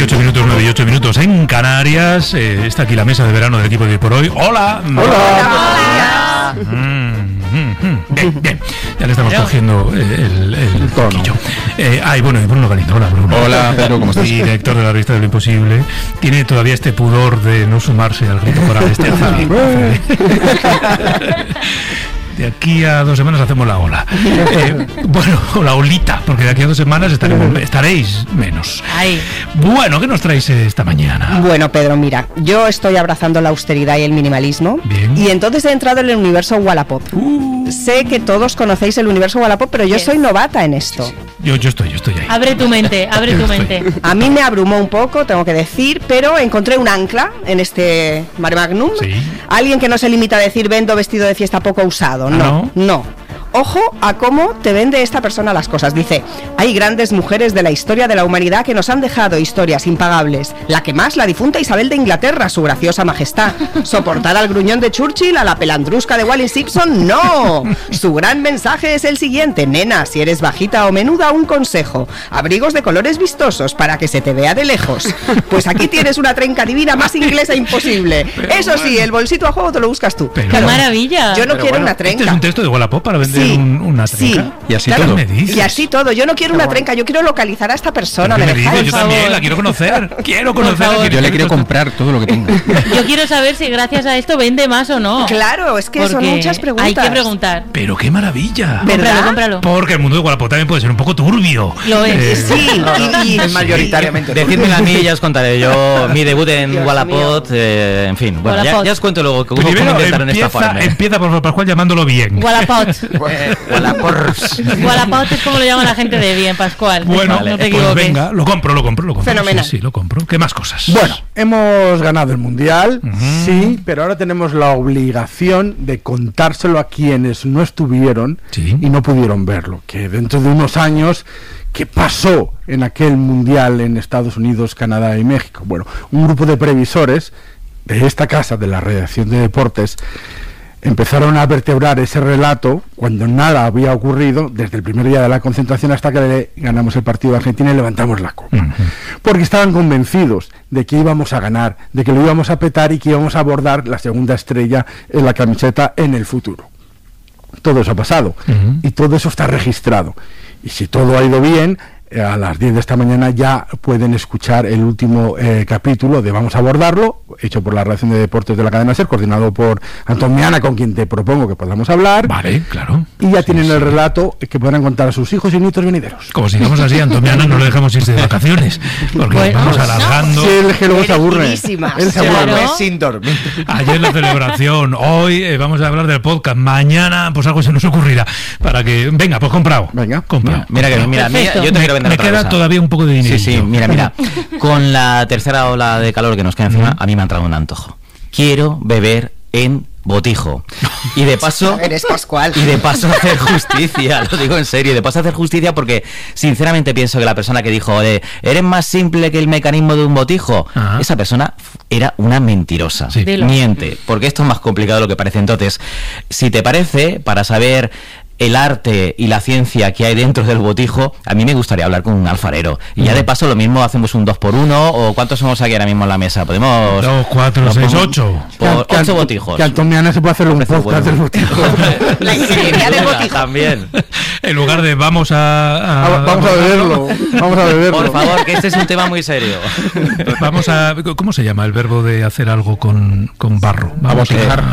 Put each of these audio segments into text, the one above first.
18 minutos, 9 y 8 minutos en Canarias. Está aquí la mesa de verano del equipo de Hoy por Hoy. ¡Hola! ¡Hola! Bien. Ya le estamos cogiendo el toquillo. Y Bruno Galindo. Hola, Bruno. Hola, Pedro, ¿cómo estás? Director de la revista de Lo Imposible. Tiene todavía este pudor de no sumarse al grito coral este Azari. De aquí a 2 semanas hacemos la ola. O la olita, porque de aquí a 2 semanas estaréis menos. Ay. Bueno, ¿qué nos traéis esta mañana? Bueno, Pedro, mira, yo estoy abrazando la austeridad y el minimalismo. Bien. Y entonces he entrado en el universo Wallapop. Sé que todos conocéis el universo Wallapop, pero yo soy novata en esto. Sí. Yo estoy ahí. Abre tu mente. A mí me abrumó un poco, tengo que decir, pero encontré un ancla en este Mare Magnum. Sí. Alguien que no se limita a decir vendo vestido de fiesta poco usado. No. Ojo a cómo te vende esta persona las cosas. Dice, hay grandes mujeres de la historia de la humanidad que nos han dejado historias impagables. La que más, la difunta Isabel de Inglaterra, su graciosa majestad. Soportar al gruñón de Churchill, a la pelandrusca de Wallis Simpson, no. Su gran mensaje es el siguiente: nena, si eres bajita o menuda, un consejo. Abrigos de colores vistosos para que se te vea de lejos. Pues aquí tienes una trenca divina más inglesa imposible. Eso sí, el bolsito a juego te lo buscas tú. ¡Qué maravilla! Yo no quiero una trenca. Este es un texto de Wallapop para vender una trenca. Sí. Y así claro, todo. Y así todo. Yo no quiero una trenca, yo quiero localizar a esta persona. Yo también la quiero conocer. Yo le quiero comprar todo lo que tenga. Yo quiero saber si gracias a esto vende más o no. Claro, es que son muchas preguntas. Hay que preguntar. Pero qué maravilla. ¿Verdad? Cómpralo. Porque el mundo de Wallapop también puede ser un poco turbio. Lo es. Sí, Es mayoritariamente. Decídmelo a mí, ya os contaré yo mi debut en Dios Wallapop, en fin, bueno, ya os cuento luego cómo Primero intentaron estafarme. empieza por Pascual llamándolo bien. Wallapop. Wallapop. Wallapop es como lo llama la gente de bien, Pascual. Bueno, no te pues equivoques. venga, lo compro. Fenomenal. Sí, lo compro. ¿Qué más cosas? Bueno, hemos ganado el Mundial, sí, pero ahora tenemos la obligación de contárselo a quienes no estuvieron y no pudieron verlo. Que dentro de unos años, ¿qué pasó en aquel Mundial en Estados Unidos, Canadá y México? Bueno, un grupo de previsores de esta casa, de la redacción de deportes, empezaron a vertebrar ese relato cuando nada había ocurrido desde el primer día de la concentración hasta que le ganamos el partido de Argentina y levantamos la copa. Porque estaban convencidos de que íbamos a ganar, de que lo íbamos a petar y que íbamos a abordar la segunda estrella en la camiseta en el futuro. Todo eso ha pasado y todo eso está registrado. Y si todo ha ido bien, a las 10 de esta mañana ya pueden escuchar el último capítulo de Vamos a abordarlo, hecho por la redacción de deportes de la cadena SER, coordinado por Antón Meana, con quien te propongo que podamos hablar. Vale, claro. Y ya tienen el relato que podrán contar a sus hijos y nietos venideros. Como sigamos así, Antón Meana no lo dejamos irse de vacaciones, porque vamos alargando. Sí, él que luego se aburre. Él se aburre. Sin dormir. Ayer la celebración, hoy vamos a hablar del podcast, mañana pues algo se nos ocurrirá para que venga, pues comprado. Venga, comprado. Mira, yo te quiero vender me otra queda cosa. todavía un poco de dinero. Sí, mira. Con la tercera ola de calor que nos queda encima, a mí me ha entrado un antojo. Quiero beber en botijo. Y de paso... Eres Pascual. Y de paso hacer justicia, lo digo en serio, de paso hacer justicia porque sinceramente pienso que la persona que dijo eres más simple que el mecanismo de un botijo, esa persona era una mentirosa. Sí. Miente, porque esto es más complicado de lo que parece. Entonces, si te parece, para saber el arte y la ciencia que hay dentro del botijo, a mí me gustaría hablar con un alfarero. Y ya de paso lo mismo hacemos un 2x1, o ¿cuántos somos aquí ahora mismo en la mesa? Podemos... 2, 4, 6, 8. Por 8 botijos. Que Antón Meana se puede hacer un podcast del botijo. La ingeniería del botijo. También. En lugar de vamos a beberlo. Vamos a beberlo. Por favor, que este es un tema muy serio. Vamos a... ¿Cómo se llama el verbo de hacer algo con barro? A botijar.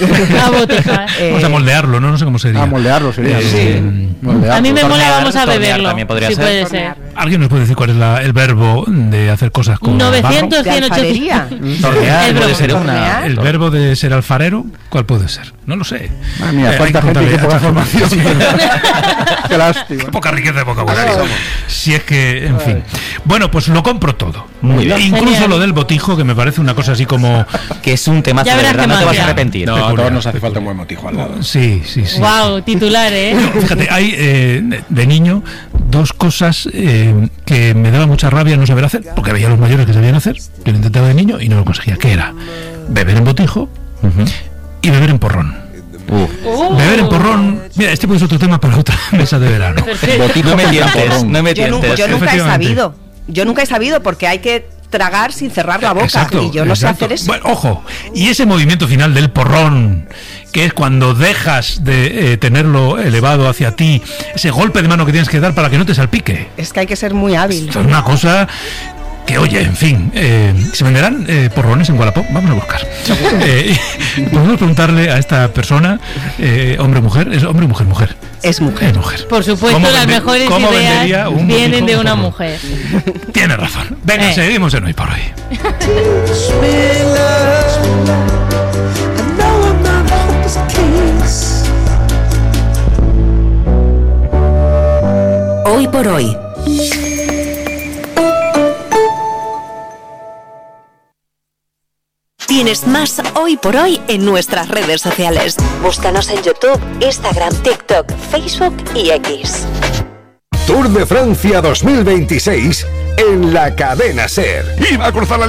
Vamos a moldearlo, ¿no? No sé cómo sería. A moldearlo sería. A mí me mola, vamos a beberlo. También podría sí, ser. puede ser. ¿Alguien nos puede decir cuál es el verbo de hacer cosas con 900, ¿De 100, 800. alfarería? Tornear, puede ser Tornear. el verbo de ser alfarero, ¿cuál puede ser? No lo sé. Madre mía, cuánta gente y qué poca formación. Qué lástima. Qué poca riqueza de vocabulario. Si es que, en fin. Bueno, pues lo compro todo. Muy bien. Incluso Genial. lo del botijo, que me parece una cosa así como... Que es un temazo, Ya de verás verdad, qué no te vas a magia. arrepentir. No, a todos nos hace falta un buen motijo al lado. Sí. Wow, titular, Fíjate, hay de niño 2 cosas que me daba mucha rabia no saber hacer, porque veía a los mayores que sabían hacer. Yo lo intentaba de niño y no lo conseguía. ¿Qué era? Beber en botijo y beber en porrón. Beber en porrón. Mira, este puede ser otro tema para otra mesa de verano. No me tientes, no me Yo tientes. nunca he Efectivamente. sabido. Yo nunca he sabido porque hay que tragar sin cerrar la boca. Exacto, y yo no sé hacer eso. Bueno, ojo, y ese movimiento final del porrón, que es cuando dejas de tenerlo elevado hacia ti, ese golpe de mano que tienes que dar para que no te salpique. Es que hay que ser muy hábil. Esto es una cosa que, oye, en fin, ¿se venderán porrones en Wallapop? Vamos a buscar. Podemos preguntarle a esta persona, hombre o mujer, ¿es hombre o mujer? Mujer. Es mujer. Es mujer. Por supuesto, las mejores ideas vienen de una mujer. Tiene razón. Venga, seguimos en Hoy por Hoy. Hoy por Hoy. Tienes más Hoy por Hoy en nuestras redes sociales. Búscanos en YouTube, Instagram, TikTok, Facebook y X. Tour de Francia 2026 en la cadena SER. Iba a cruzar la